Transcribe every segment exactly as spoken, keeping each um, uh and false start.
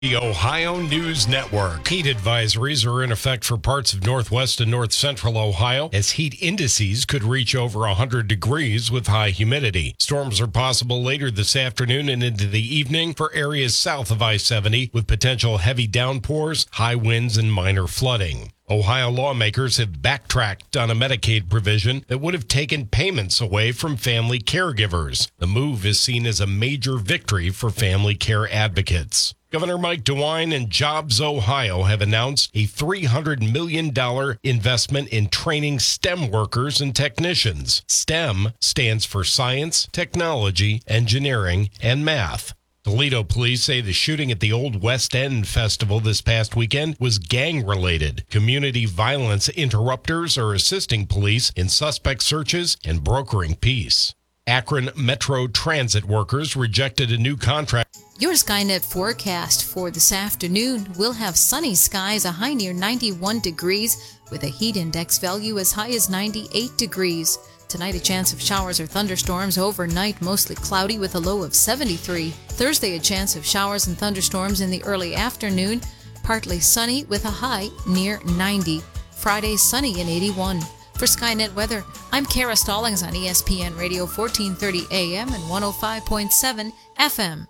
The Ohio News Network. Heat advisories are in effect for parts of northwest and north central Ohio as heat indices could reach over one hundred degrees with high humidity. Storms are possible later this afternoon and into the evening for areas south of I seventy with potential heavy downpours, high winds, and minor flooding. Ohio lawmakers have backtracked on a Medicaid provision that would have taken payments away from family caregivers. The move is seen as a major victory for family care advocates. Governor Mike DeWine and Jobs Ohio have announced a three hundred million dollars investment in training STEM workers and technicians. STEM stands for science, technology, engineering, and math. Toledo police say the shooting at the Old West End Festival this past weekend was gang-related. Community violence interrupters are assisting police in suspect searches and brokering peace. Akron Metro Transit workers rejected a new contract. Your Skynet forecast for this afternoon will have sunny skies, a high near ninety-one degrees, with a heat index value as high as ninety-eight degrees. Tonight, a chance of showers or thunderstorms. Overnight, mostly cloudy with a low of seventy-three. Thursday, a chance of showers and thunderstorms in the early afternoon. Partly sunny with a high near ninety. Friday, sunny and eighty-one. For Skynet Weather, I'm Kara Stallings on E S P N Radio fourteen thirty A M and one oh five point seven F M.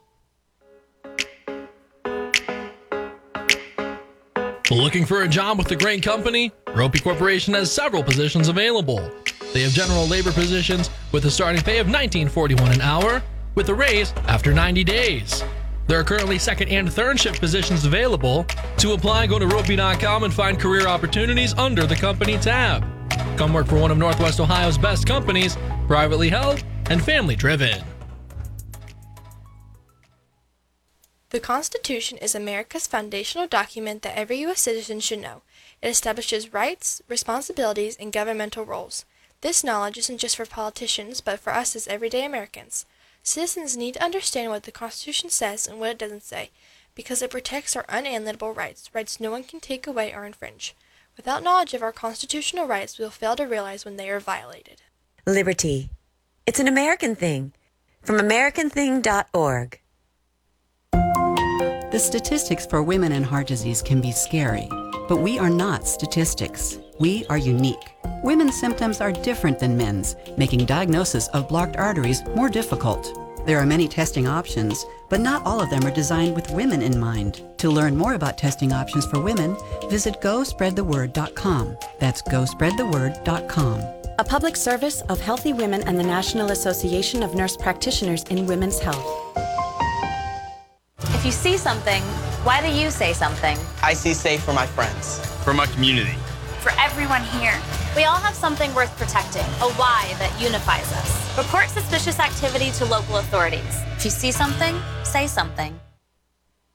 Looking for a job with a great company? Ropey Corporation has several positions available. They have general labor positions with a starting pay of nineteen forty-one an hour with a raise after ninety days. There are currently second and third shift positions available. To apply, go to ropey dot com and find career opportunities under the company tab. Come work for one of Northwest Ohio's best companies, privately held and family driven. The Constitution is America's foundational document that every U S citizen should know. It establishes rights, responsibilities, and governmental roles. This knowledge isn't just for politicians, but for us as everyday Americans. Citizens need to understand what the Constitution says and what it doesn't say, because it protects our unalienable rights, rights no one can take away or infringe. Without knowledge of our constitutional rights, we will fail to realize when they are violated. Liberty. It's an American thing. From American Thing dot org. The statistics for women and heart disease can be scary, but we are not statistics. We are unique. Women's symptoms are different than men's, making diagnosis of blocked arteries more difficult. There are many testing options, but not all of them are designed with women in mind. To learn more about testing options for women, visit go spread the word dot com. That's go spread the word dot com. A public service of Healthy Women and the National Association of Nurse Practitioners in Women's Health. If you see something, why do you say something? I see safe for my friends. For my community. For everyone here. We all have something worth protecting, a why that unifies us. Report suspicious activity to local authorities. If you see something, say something.